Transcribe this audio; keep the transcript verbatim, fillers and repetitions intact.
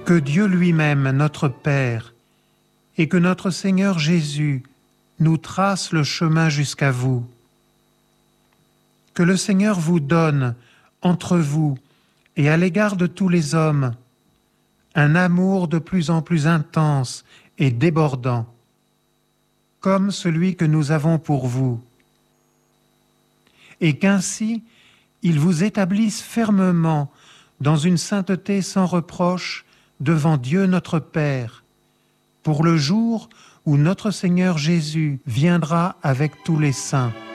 que Dieu lui-même, notre Père, et que notre Seigneur Jésus nous trace le chemin jusqu'à vous. Que le Seigneur vous donne, entre vous et à l'égard de tous les hommes, un amour de plus en plus intense et débordant, comme celui que nous avons pour vous, et qu'ainsi il vous établisse fermement dans une sainteté sans reproche devant Dieu notre Père, pour le jour où notre Seigneur Jésus viendra avec tous les saints.